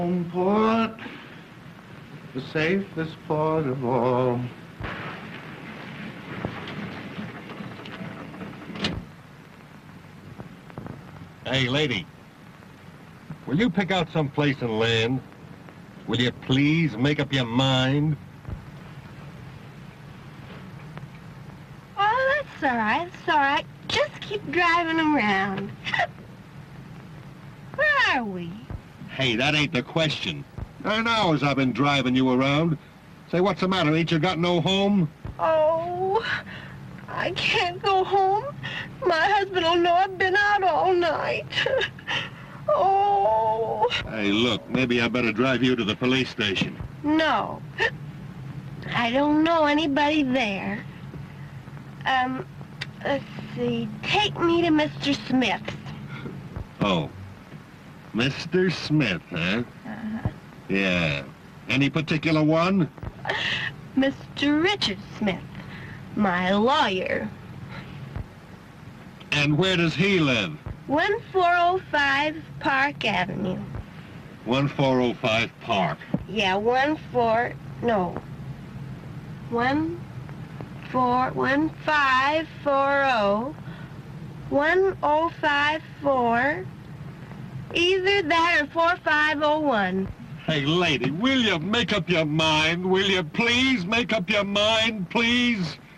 Home port, the safest port of all. Hey, lady, will you pick out some place and land? Will you please make up your mind? Oh, that's all right. It's all right. Just keep driving around. Where are we? Hey, that ain't the question. 9 hours I've been driving you around. Say, what's the matter? Ain't you got no home? Oh, I can't go home. My husband will know I've been out all night. Oh. Hey, look, maybe I better drive you to the police station. No. I don't know anybody there. Let's see. Take me to Mr. Smith's. Oh. Mr. Smith, huh? Uh-huh. Yeah. Any particular one? Mr. Richard Smith, my lawyer. And where does he live? 1405 Park Avenue. 1405 Park. Yeah, 1540. 1054. Either that or 4501. Hey, lady, will you make up your mind? Will you please make up your mind, please?